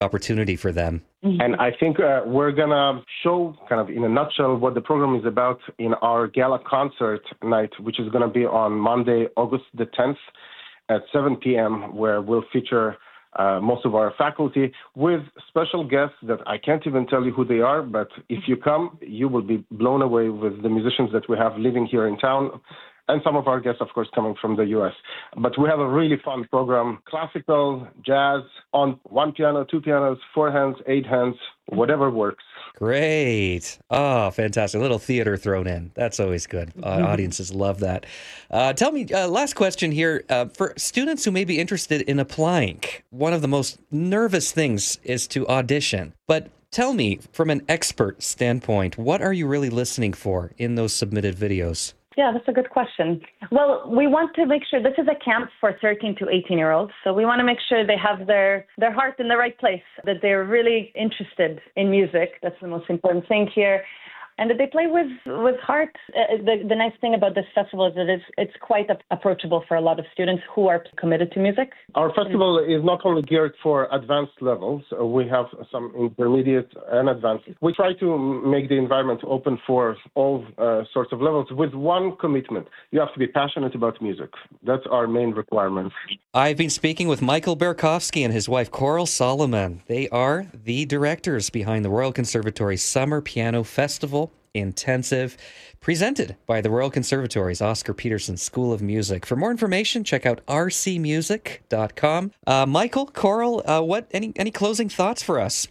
opportunity for them. And I think we're going to show kind of in a nutshell what the program is about in our gala concert night, which is going to be on Monday, August the 10th at 7 p.m., where we'll feature most of our faculty with special guests that I can't even tell you who they are, but if you come, you will be blown away with the musicians that we have living here in town. And some of our guests, of course, coming from the U.S. But we have a really fun program, classical, jazz, on one piano, two pianos, four hands, eight hands, whatever works. Great. Oh, fantastic. A little theater thrown in. That's always good. Audiences love that. Tell me, last question here. For students who may be interested in applying, one of the most nervous things is to audition. But tell me, from an expert standpoint, what are you really listening for in those submitted videos? Yeah, that's a good question. Well, we want to make sure this is a camp for 13 to 18-year-olds. So we want to make sure they have their heart in the right place, that they're really interested in music. That's the most important thing here. And that they play with heart. The nice thing about this festival is that it's quite approachable for a lot of students who are committed to music. Our festival is not only geared for advanced levels. We have some intermediate and advanced. We try to make the environment open for all sorts of levels with one commitment. You have to be passionate about music. That's our main requirement. I've been speaking with Michael Berkowski and his wife, Coral Solomon. They are the directors behind the Royal Conservatory Summer Piano Festival Intensive, presented by the Royal Conservatory's Oscar Peterson School of Music. For more information, check out rcmusic.com. Michael, Coral, any closing thoughts for us?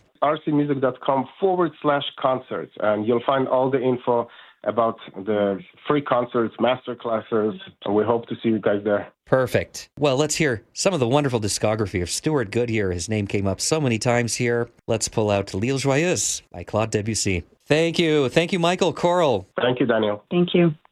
rcmusic.com/concerts, and you'll find all the info about the free concerts, master classes, and we hope to see you guys there. Perfect. Well, let's hear some of the wonderful discography of Stuart Goodyear. His name came up so many times here. Let's pull out L'Île Joyeuse by Claude Debussy. Thank you. Thank you, Michael. Coral. Thank you, Daniel. Thank you.